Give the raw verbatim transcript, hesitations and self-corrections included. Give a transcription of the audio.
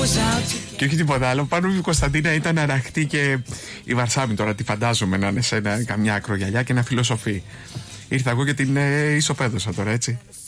Και όχι τίποτα άλλο. Πάνω μου η Κωνσταντίνα ήταν αραχτή και η Βαρσάμι τώρα τη φαντάζομαι να είναι σε ένα, καμιά ακρογιαλιά και να φιλοσοφεί. Ήρθα εγώ και την ε, ισοπαίδωσα τώρα, έτσι.